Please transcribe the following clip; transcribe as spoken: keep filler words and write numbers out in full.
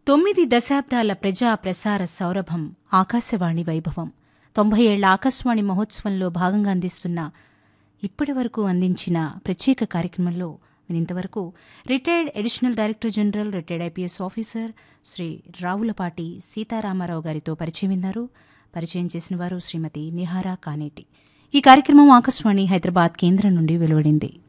తొమ్మిది దశాబ్దాల ప్రజా ప్రసార సౌరభం ఆకాశవాణి వైభవం తొంభై ఏళ్ల ఆకాశవాణి మహోత్సవంలో భాగంగా అందిస్తున్న ఇప్పటి వరకు అందించిన ప్రత్యేక కార్యక్రమంలో ఇంతవరకు retired additional director general retired IPS officer Shri Ravulapati Sitarama Rao గారితో పరిచయం విన్నారు. పరిచయం చేసిన వారు శ్రీమతి నిహారా కానేటి. ఈ కార్యక్రమం ఆకాశవాణి హైదరాబాద్ కేంద్రం నుండి వెలువడింది.